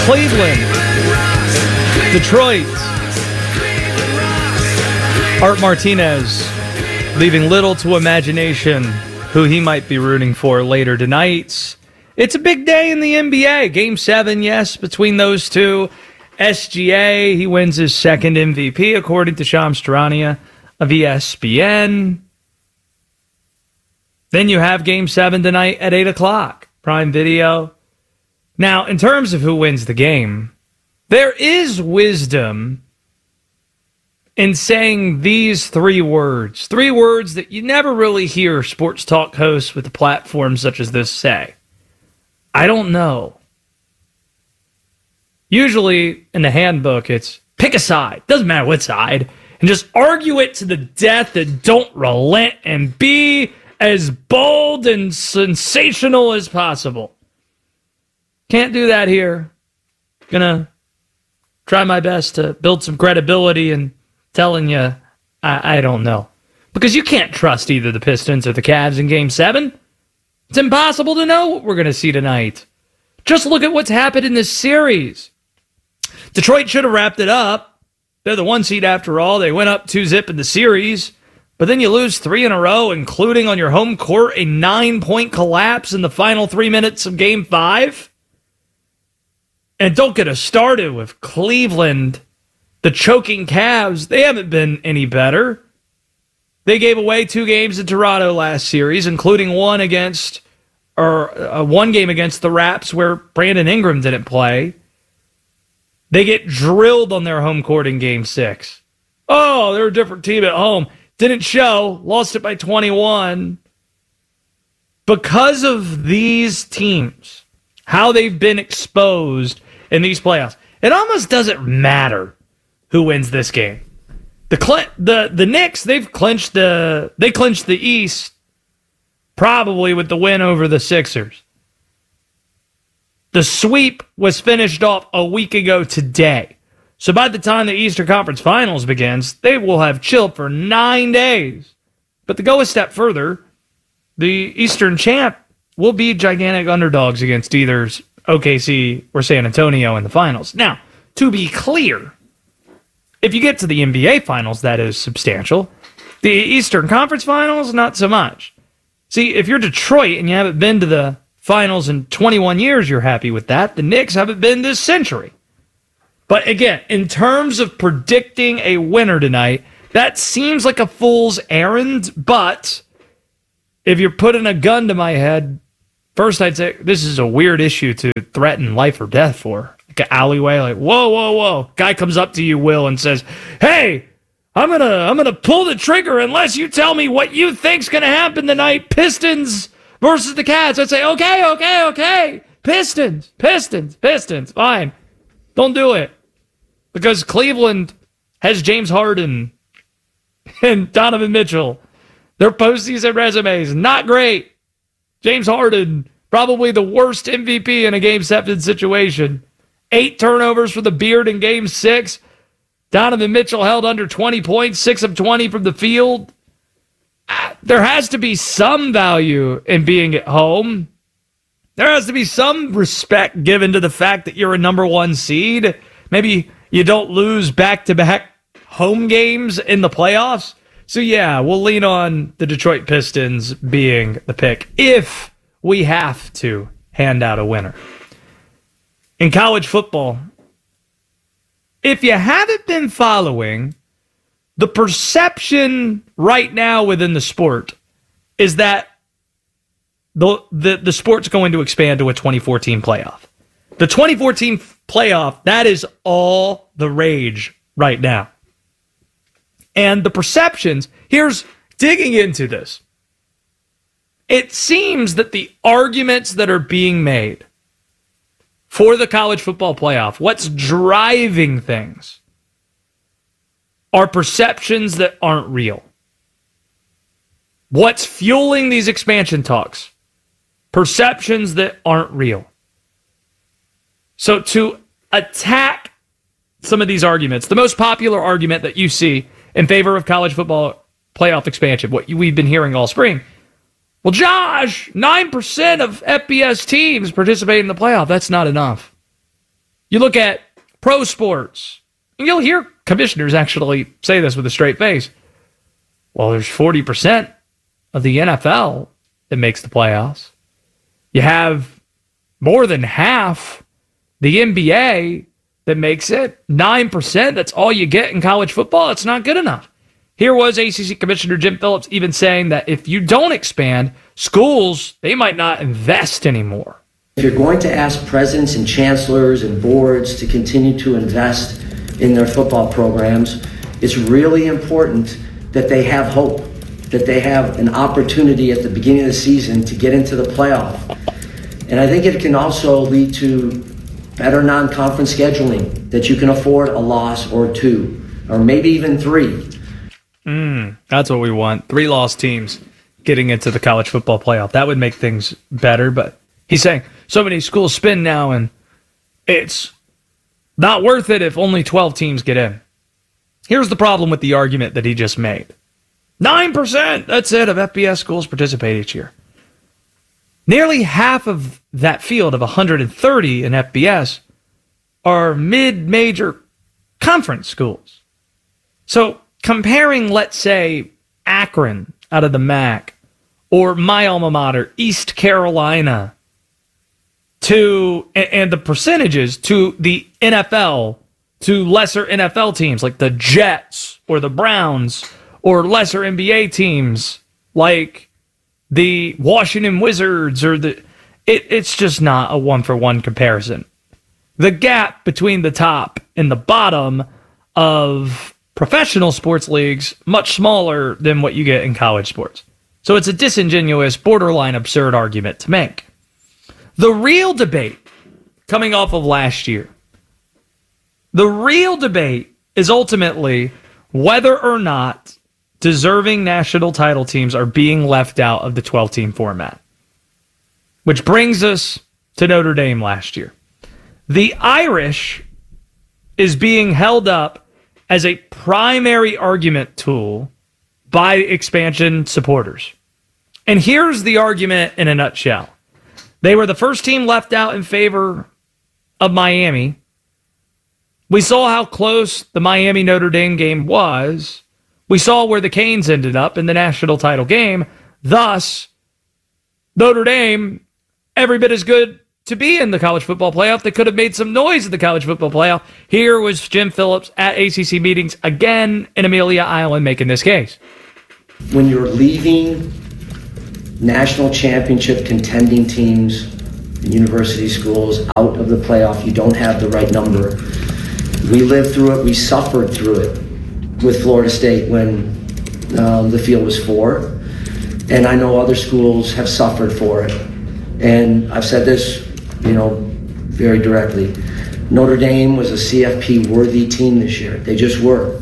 Cleveland, Detroit. Art Martinez leaving little to imagination who he might be rooting for later tonight. It's a big day in the NBA. Game 7, yes, between those two. SGA, he wins his second MVP, according to Shams Charania of ESPN. Then you have Game 7 tonight at 8 o'clock. Prime Video. Now, in terms of who wins the game, there is wisdom in saying these three words that you never really hear sports talk hosts with a platform such as this say. I don't know. Usually in the handbook, it's pick a side. Doesn't matter what side. And just argue it to the death and don't relent and be as bold and sensational as possible. Can't do that here. Gonna try my best to build some credibility and telling you I don't know. Because you can't trust either the Pistons or the Cavs in Game 7. It's impossible to know what we're going to see tonight. Just look at what's happened in this series. Detroit should have wrapped it up. They're the 1 seed after all. They went up 2-0 in the series. But then you lose 3 in a row, including on your home court, a 9-point collapse in the final 3 minutes of Game 5. And don't get us started with Cleveland, the choking Cavs. They haven't been any better. They gave away 2 games in Toronto last series, including one game against the Raps where Brandon Ingram didn't play. They get drilled on their home court in Game 6. Oh, they're a different team at home. Didn't show. Lost it by 21. Because of these teams, how they've been exposed in these playoffs, it almost doesn't matter who wins this game. The Knicks, they clinched the East probably with the win over the Sixers. The sweep was finished off a week ago today. So by the time the Eastern Conference Finals begins, they will have chilled for 9 days. But to go a step further, the Eastern champ will be gigantic underdogs against either OKC or San Antonio in the finals. Now, to be clear, if you get to the NBA Finals, that is substantial. The Eastern Conference Finals, not so much. See, if you're Detroit and you haven't been to the finals in 21 years, you're happy with that. The Knicks haven't been this century. But again, in terms of predicting a winner tonight, that seems like a fool's errand. But if you're putting a gun to my head, first I'd say this is a weird issue to threaten life or death for. Like an alleyway, like, whoa, whoa, whoa. Guy comes up to you, Will, and says, hey, I'm gonna pull the trigger unless you tell me what you think's gonna happen tonight. Pistons versus the Cavs. I'd say, okay. Pistons. Fine. Don't do it. Because Cleveland has James Harden and Donovan Mitchell. Their postseason resumes, not great. James Harden, probably the worst MVP in a Game 7 situation. 8 turnovers for the Beard in Game 6. Donovan Mitchell held under 20 points, 6 of 20 from the field. There has to be some value in being at home. There has to be some respect given to the fact that you're a number 1 seed. Maybe you don't lose back-to-back home games in the playoffs. So yeah, we'll lean on the Detroit Pistons being the pick if we have to hand out a winner. In college football, if you haven't been following, the perception right now within the sport is that the sport's going to expand to a 2014 playoff. The 2014 playoff, that is all the rage right now. And the perceptions, here's digging into this. It seems that the arguments that are being made for the college football playoff, what's driving things, are perceptions that aren't real. What's fueling these expansion talks? Perceptions that aren't real. So to attack some of these arguments, the most popular argument that you see in favor of college football playoff expansion, what we've been hearing all spring, well, Josh, 9% of FBS teams participate in the playoff. That's not enough. You look at pro sports, and you'll hear commissioners actually say this with a straight face. Well, there's 40% of the NFL that makes the playoffs. You have more than half the NBA that makes it. 9%, that's all you get in college football. It's not good enough. Here was ACC Commissioner Jim Phillips even saying that if you don't expand, schools, they might not invest anymore. If you're going to ask presidents and chancellors and boards to continue to invest in their football programs, it's really important that they have hope, that they have an opportunity at the beginning of the season to get into the playoff. And I think it can also lead to better non-conference scheduling, that you can afford a loss or two, or maybe even three. That's what we want. 3 lost teams getting into the college football playoff. That would make things better, but he's saying so many schools spin now, and it's not worth it if only 12 teams get in. Here's the problem with the argument that he just made. 9%, that's it, of FBS schools participate each year. Nearly half of that field of 130 in FBS are mid-major conference schools. So comparing, let's say, Akron out of the MAC or my alma mater, East Carolina, and the percentages to the NFL, to lesser NFL teams like the Jets or the Browns, or lesser NBA teams like the Washington Wizards, or it's just not a one-for-one comparison. The gap between the top and the bottom of professional sports leagues much smaller than what you get in college sports. So it's a disingenuous, borderline absurd argument to make. The real debate coming off of last year, the real debate is ultimately whether or not deserving national title teams are being left out of the 12-team format. Which brings us to Notre Dame last year. The Irish is being held up as a primary argument tool by expansion supporters. And here's the argument in a nutshell. They were the first team left out in favor of Miami. We saw how close the Miami-Notre Dame game was. We saw where the Canes ended up in the national title game. Thus, Notre Dame, every bit as good to be in the college football playoff. They could have made some noise in the college football playoff. Here was Jim Phillips at ACC meetings again in Amelia Island making this case. When you're leaving national championship contending teams and university schools out of the playoff, you don't have the right number. We lived through it. We suffered through it with Florida State when the field was 4. And I know other schools have suffered for it. And I've said this, very directly. Notre Dame was a CFP-worthy team this year. They just were.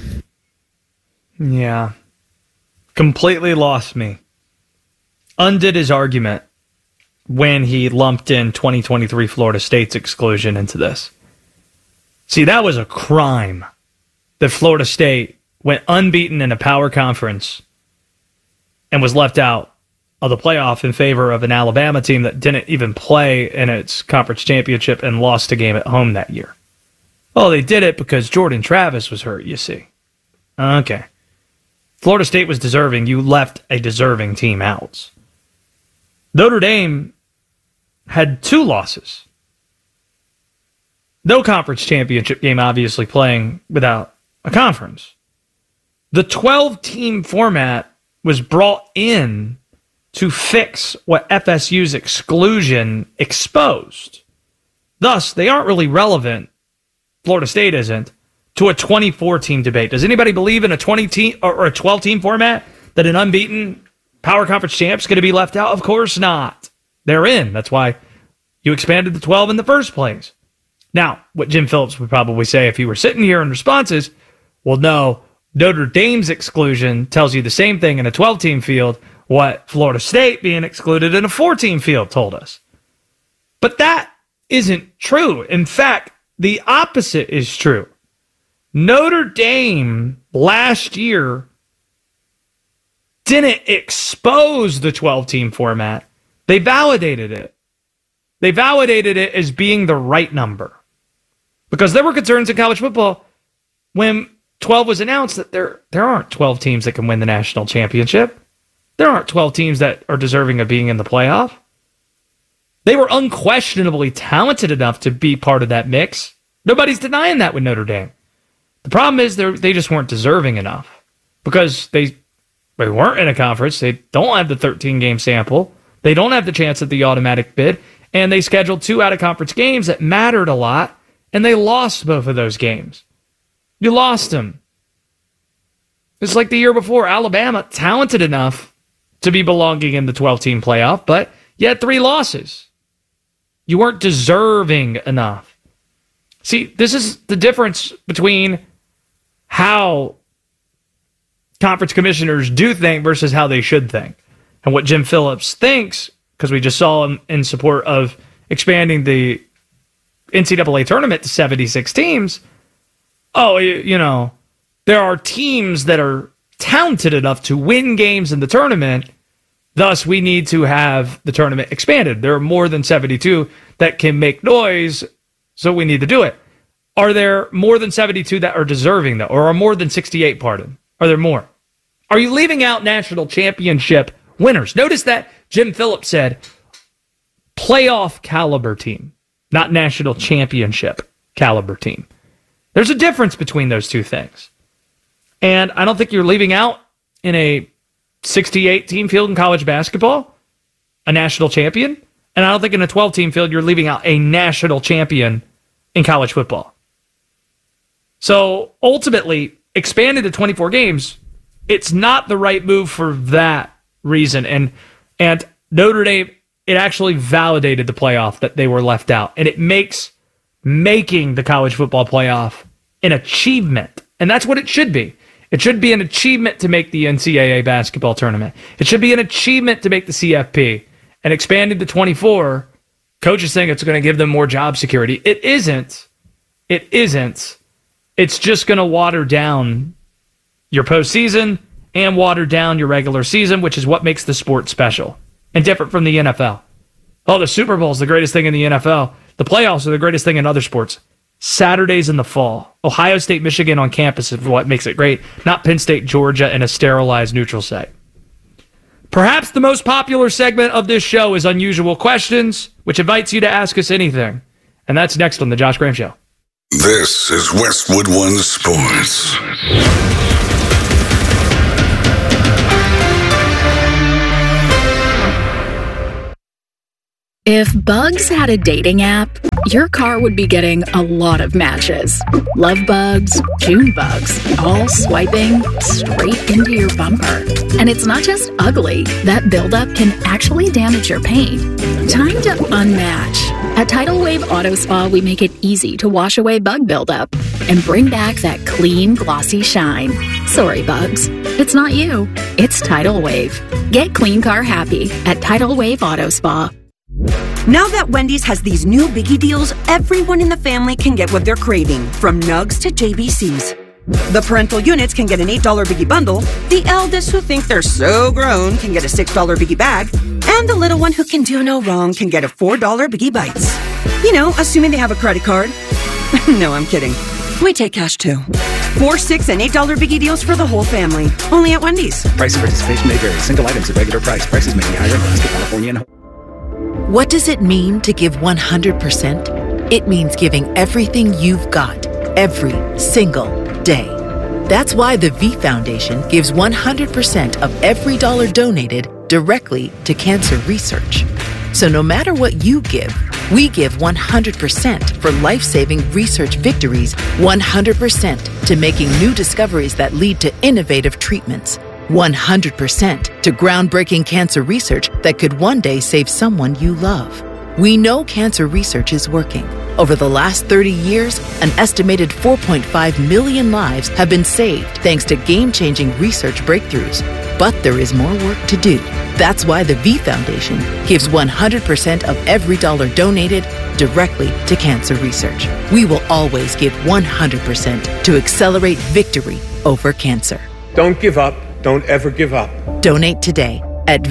Yeah. Completely lost me. Undid his argument when he lumped in 2023 Florida State's exclusion into this. See, that was a crime that Florida State went unbeaten in a power conference and was left out of the playoff in favor of an Alabama team that didn't even play in its conference championship and lost a game at home that year. Oh, they did it because Jordan Travis was hurt, you see. Okay. Florida State was deserving. You left a deserving team out. Notre Dame had 2 losses. No conference championship game, obviously, playing without a conference. The 12-team format was brought in to fix what FSU's exclusion exposed. Thus, they aren't really relevant, Florida State isn't, to a 24-team debate. Does anybody believe in a 20-team or a 12-team format that an unbeaten power conference champ's going to be left out? Of course not. They're in. That's why you expanded the 12 in the first place. Now, what Jim Phillips would probably say if he were sitting here in response is, well, no, Notre Dame's exclusion tells you the same thing in a 12-team field what Florida State being excluded in a 4-team field told us. But that isn't true. In fact, the opposite is true. Notre Dame last year didn't expose the 12-team format. They validated it. They validated it as being the right number. Because there were concerns in college football when 12 was announced that there aren't 12 teams that can win the national championship. There aren't 12 teams that are deserving of being in the playoff. They were unquestionably talented enough to be part of that mix. Nobody's denying that with Notre Dame. The problem is they just weren't deserving enough because they weren't in a conference. They don't have the 13-game sample. They don't have the chance at the automatic bid. And they scheduled 2 out-of-conference games that mattered a lot, and they lost both of those games. You lost them. It's like the year before, Alabama, talented enough to be belonging in the 12-team playoff, but you had 3 losses. You weren't deserving enough. See, this is the difference between how conference commissioners do think versus how they should think. And what Jim Phillips thinks, because we just saw him in support of expanding the NCAA tournament to 76 teams. Oh, there are teams that are talented enough to win games in the tournament. Thus, we need to have the tournament expanded. There are more than 72 that can make noise, so we need to do it. Are there more than 72 that are deserving, though? Or are more than 68, pardon? Are there more? Are you leaving out national championship winners? Notice that Jim Phillips said playoff caliber team, not national championship caliber team. There's a difference between those two things. And I don't think you're leaving out in a 68-team field in college basketball a national champion. And I don't think in a 12-team field you're leaving out a national champion in college football. So ultimately, expanded to 24 games, it's not the right move for that reason. And Notre Dame, it actually validated the playoff that they were left out. And it makes making the college football playoff an achievement. And that's what it should be. It should be an achievement to make the NCAA basketball tournament. It should be an achievement to make the CFP. And expanding to 24, coaches think it's going to give them more job security. It isn't. It isn't. It's just going to water down your postseason and water down your regular season, which is what makes the sport special and different from the NFL. Oh, the Super Bowl is the greatest thing in the NFL. The playoffs are the greatest thing in other sports. Saturdays in the fall. Ohio State, Michigan on campus is what makes it great, not Penn State, Georgia, in a sterilized neutral site. Perhaps the most popular segment of this show is Unusual Questions, which invites you to ask us anything. And that's next on The Josh Graham Show. This is Westwood One Sports. If Bugs had a dating app, your car would be getting a lot of matches. Love bugs, June bugs, all swiping straight into your bumper. And it's not just ugly. That buildup can actually damage your paint. Time to unmatch. At Tidal Wave Auto Spa, we make it easy to wash away bug buildup and bring back that clean, glossy shine. Sorry, bugs. It's not you. It's Tidal Wave. Get clean car happy at Tidal Wave Auto Spa. Now that Wendy's has these new biggie deals, everyone in the family can get what they're craving, from nugs to JBCs. The parental units can get an $8 biggie bundle, the eldest who think they're so grown can get a $6 biggie bag, and the little one who can do no wrong can get a $4 biggie bites. You know, assuming they have a credit card. No, I'm kidding. We take cash too. $4, $6, and $8 biggie deals for the whole family. Only at Wendy's. Price and participation may vary. Single items at regular price. Prices may be higher in Alaska, California, and What does it mean to give 100%? It means giving everything you've got, every single day. That's why the V Foundation gives 100% of every dollar donated directly to cancer research. So no matter what you give, we give 100% for life-saving research victories, 100% to making new discoveries that lead to innovative treatments, 100% to groundbreaking cancer research that could one day save someone you love. We know cancer research is working. Over the last 30 years, an estimated 4.5 million lives have been saved thanks to game-changing research breakthroughs. But there is more work to do. That's why the V Foundation gives 100% of every dollar donated directly to cancer research. We will always give 100% to accelerate victory over cancer. Don't give up. Don't ever give up. Donate today at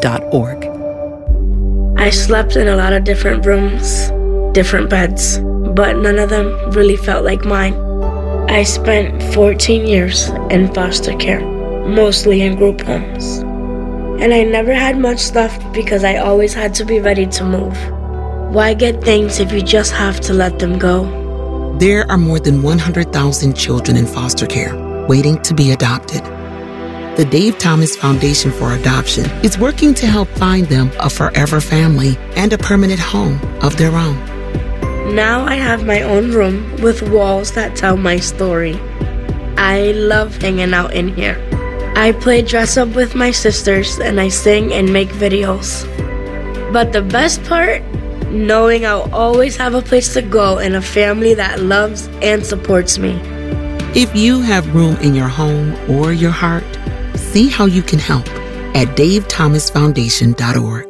v.org. I slept in a lot of different rooms, different beds, but none of them really felt like mine. I spent 14 years in foster care, mostly in group homes. And I never had much stuff because I always had to be ready to move. Why get things if you just have to let them go? There are more than 100,000 children in foster care waiting to be adopted. The Dave Thomas Foundation for Adoption is working to help find them a forever family and a permanent home of their own. Now I have my own room with walls that tell my story. I love hanging out in here. I play dress up with my sisters and I sing and make videos. But the best part? Knowing I'll always have a place to go and a family that loves and supports me. If you have room in your home or your heart, see how you can help at davethomasfoundation.org.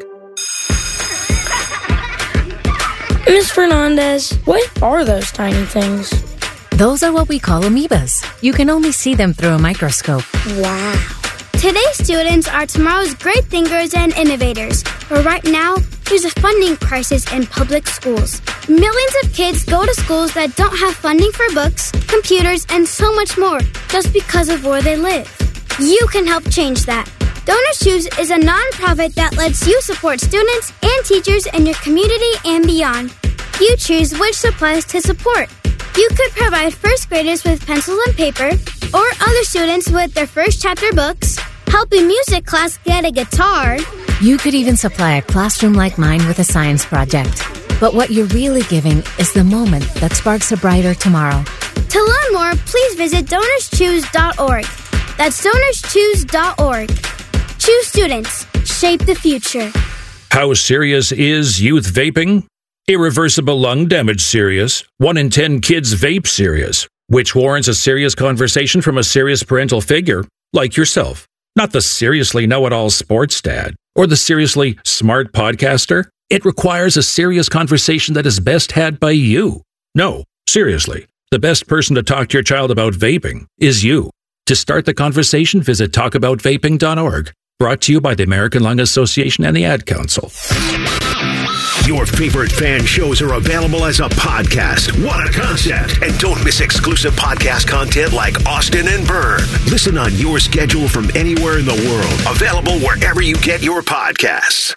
Ms. Fernandez, what are those tiny things? Those are what we call amoebas. You can only see them through a microscope. Wow. Today's students are tomorrow's great thinkers and innovators. But right now, there's a funding crisis in public schools. Millions of kids go to schools that don't have funding for books, computers, and so much more just because of where they live. You can help change that. Donors Choose is a nonprofit that lets you support students and teachers in your community and beyond. You choose which supplies to support. You could provide first graders with pencils and paper, or other students with their first chapter books, help a music class get a guitar. You could even supply a classroom like mine with a science project. But what you're really giving is the moment that sparks a brighter tomorrow. To learn more, please visit DonorsChoose.org. That's DonorsChoose.org. Choose students. Shape the future. How serious is youth vaping? Irreversible lung damage serious. 1 in 10 kids vape serious, which warrants a serious conversation from a serious parental figure like yourself. Not the seriously know-it-all sports dad or the seriously smart podcaster. It requires a serious conversation that is best had by you. No, seriously, the best person to talk to your child about vaping is you. To start the conversation, visit talkaboutvaping.org. Brought to you by the American Lung Association and the Ad Council. Your favorite fan shows are available as a podcast. What a concept! And don't miss exclusive podcast content like Austin and Byrne. Listen on your schedule from anywhere in the world. Available wherever you get your podcasts.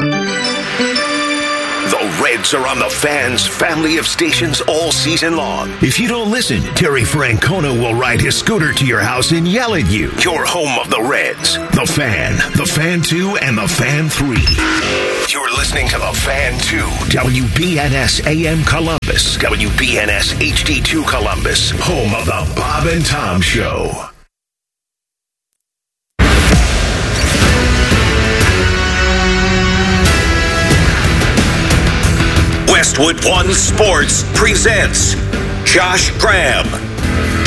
The Reds are on the Fan's family of stations all season long. If you don't listen, Terry Francona will ride his scooter to your house and yell at you. Your home of the Reds. The Fan, The Fan 2, and The Fan 3. You're listening to The Fan 2, WBNS AM Columbus, WBNS HD2 Columbus, home of the Bob and Tom Show. Westwood One Sports presents Josh Graham